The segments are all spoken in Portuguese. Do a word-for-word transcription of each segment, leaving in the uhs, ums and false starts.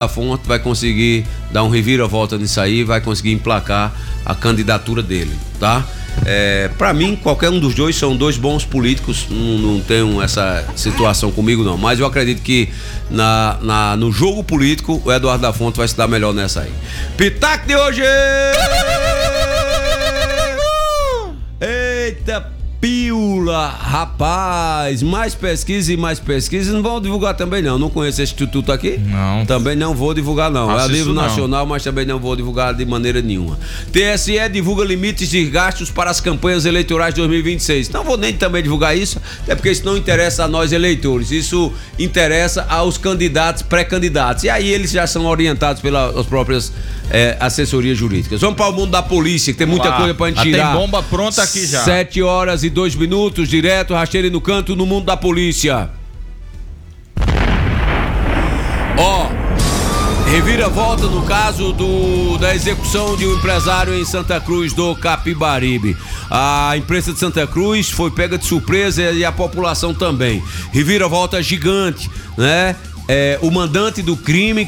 A Fonte vai conseguir dar um reviravolta nisso aí, vai conseguir emplacar a candidatura dele, tá? É, para mim, qualquer um dos dois são dois bons políticos, não, não tenho essa situação comigo não, mas eu acredito que na, na, no jogo político o Eduardo da Fonte vai se dar melhor nessa aí. Pitaco de hoje! Eita piula, rapaz, mais pesquisa e mais pesquisa, não vão divulgar também não, não conheço esse instituto aqui? Não. Também não vou divulgar não, Faço é livro isso, nacional, não. mas também não vou divulgar de maneira nenhuma. T S E divulga limites de gastos para as campanhas eleitorais de dois mil e vinte e seis, não vou nem também divulgar isso, até porque isso não interessa a nós eleitores, isso interessa aos candidatos, pré-candidatos, e aí eles já são orientados pelas próprias é, assessorias jurídicas. Vamos para o mundo da polícia, que tem muita Lá. coisa pra gente Já tirar. tem bomba pronta aqui já. Sete horas e dois minutos, direto, rasteira no canto, no mundo da polícia. Ó, reviravolta no caso do, da execução de um empresário em Santa Cruz do Capibaribe. A imprensa de Santa Cruz foi pega de surpresa e a população também. Reviravolta gigante, né? É, o mandante do crime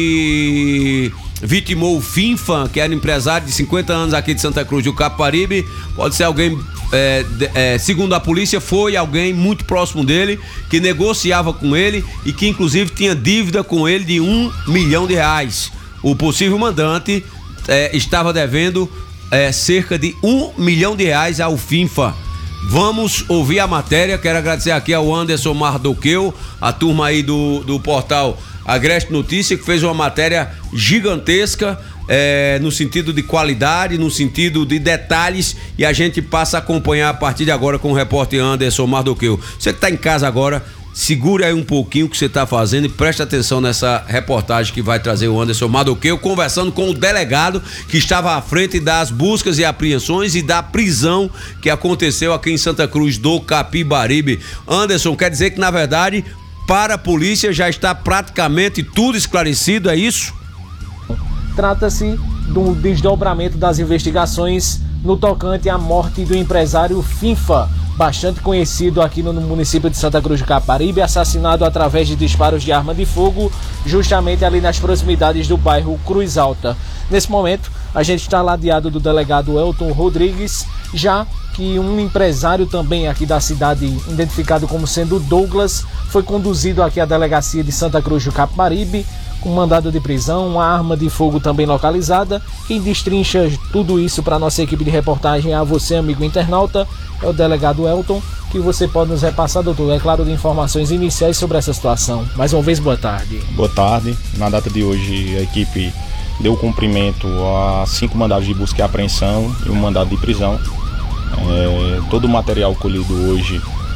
que vitimou o Finfa, que era empresário de cinquenta anos aqui de Santa Cruz do Capibaribe, pode ser alguém, é, é, segundo a polícia, foi alguém muito próximo dele, que negociava com ele e que inclusive tinha dívida com ele de um milhão de reais. O possível mandante é, estava devendo é, cerca de um milhão de reais ao Finfa. Vamos ouvir a matéria. Quero agradecer aqui ao Anderson Mardoqueu, a turma aí do, do portal Agreste Notícia, que fez uma matéria gigantesca, é, no sentido de qualidade, no sentido de detalhes, e a gente passa a acompanhar a partir de agora com o repórter Anderson Mardoqueu. Você que está em casa agora, segure aí um pouquinho o que você está fazendo e preste atenção nessa reportagem que vai trazer o Anderson Mardoqueu, conversando com o delegado que estava à frente das buscas e apreensões e da prisão que aconteceu aqui em Santa Cruz do Capibaribe. Anderson, quer dizer que na verdade para a polícia já está praticamente tudo esclarecido, é isso? Trata-se do desdobramento das investigações no tocante à morte do empresário Finfa, bastante conhecido aqui no município de Santa Cruz do Capibaribe, assassinado através de disparos de arma de fogo, justamente ali nas proximidades do bairro Cruz Alta. Nesse momento, a gente está ladeado do delegado Elton Rodrigues, já que um empresário também aqui da cidade, identificado como sendo Douglas, foi conduzido aqui à delegacia de Santa Cruz do Capibaribe, com mandado de prisão, uma arma de fogo também localizada. Quem destrincha tudo isso para a nossa equipe de reportagem, a você, amigo internauta, é o delegado Elton, que você pode nos repassar, doutor, é claro, de informações iniciais sobre essa situação. Mais uma vez, boa tarde. Boa tarde. Na data de hoje, a equipe deu cumprimento a cinco mandados de busca e apreensão e um mandado de prisão. É, todo o material colhido hoje,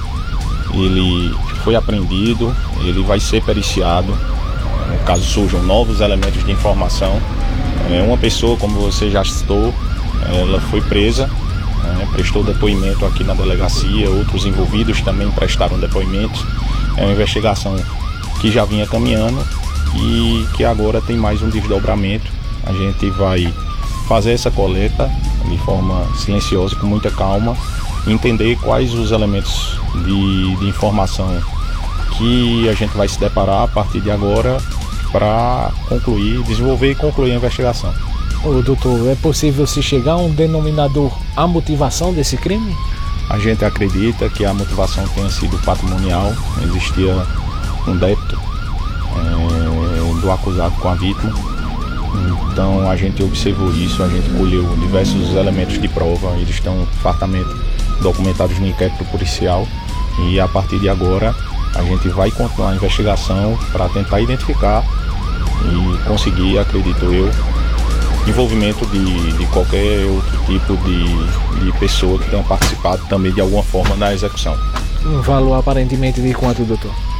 ele foi apreendido, ele vai ser periciado, caso surjam novos elementos de informação. É, uma pessoa, como você já citou, ela foi presa, é, prestou depoimento aqui na delegacia, outros envolvidos também prestaram depoimentos. É uma investigação que já vinha caminhando e que agora tem mais um desdobramento. A gente vai fazer essa coleta de forma silenciosa, com muita calma, entender quais os elementos de, de informação que a gente vai se deparar a partir de agora para concluir, desenvolver e concluir a investigação. Ô, doutor, é possível se chegar a um denominador, a motivação desse crime? A gente acredita que a motivação tenha sido patrimonial, existia um débito é, do acusado com a vítima. Então a gente observou isso, a gente colheu diversos elementos de prova, eles estão fartamente documentados no inquérito policial e a partir de agora a gente vai continuar a investigação para tentar identificar e conseguir, acredito eu, envolvimento de, de qualquer outro tipo de, de pessoa que tenha participado também de alguma forma na execução. Um valor aparentemente de quanto, doutor?